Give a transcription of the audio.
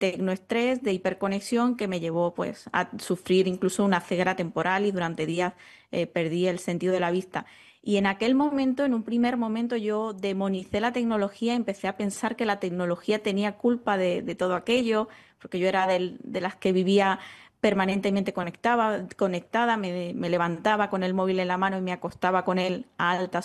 tecnoestrés, de hiperconexión, que me llevó pues a sufrir incluso una ceguera temporal y durante días perdí el sentido de la vista. Y en aquel momento, en un primer momento, yo demonicé la tecnología, empecé a pensar que la tecnología tenía culpa de todo aquello, porque yo era de las que vivía permanentemente conectada, me levantaba con el móvil en la mano y me acostaba con él a altas